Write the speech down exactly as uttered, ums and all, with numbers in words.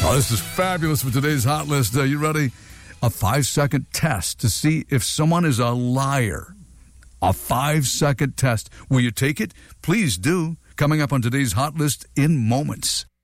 Oh, this is fabulous for today's hot list. Are you ready? A five-second test to see if someone is a liar. A five-second test. Will you take it? Please do. Coming up on today's hot list in moments.